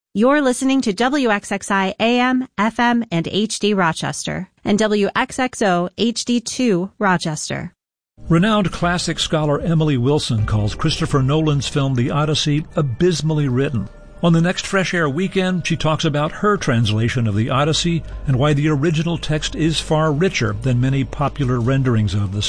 You're listening to WXXI AM, FM, and HD Rochester, and WXXO HD2 Rochester. Renowned classic scholar Emily Wilson calls Christopher Nolan's film The Odyssey abysmally written. On the next Fresh Air weekend, she talks about her translation of The Odyssey and why the original text is far richer than many popular renderings of the